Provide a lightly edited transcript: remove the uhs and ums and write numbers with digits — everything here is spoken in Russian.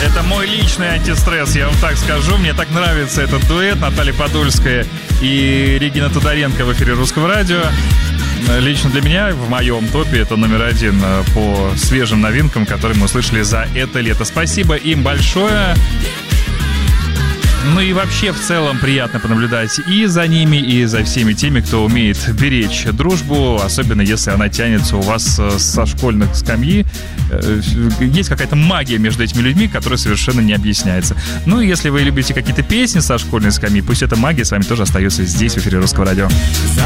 Это мой личный антистресс, я вам так скажу. Мне так нравится этот дуэт Наталья Подольская и Регина Тодоренко в эфире Русского радио. Лично для меня в моем топе это номер один по свежим новинкам, которые мы услышали за это лето. Спасибо им большое. Ну и вообще в целом приятно понаблюдать и за ними, и за всеми теми, кто умеет беречь дружбу, особенно если она тянется у вас со школьных скамьи. Есть какая-то магия между этими людьми, которая совершенно не объясняется. Ну и если вы любите какие-то песни со школьной скамьи, пусть эта магия с вами тоже остается здесь, в эфире Русского радио.